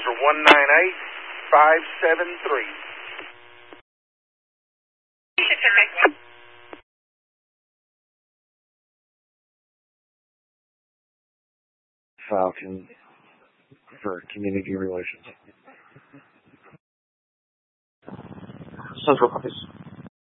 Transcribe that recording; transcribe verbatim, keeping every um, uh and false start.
for one nine eight five seven three. Falcon for community relations. Central Place.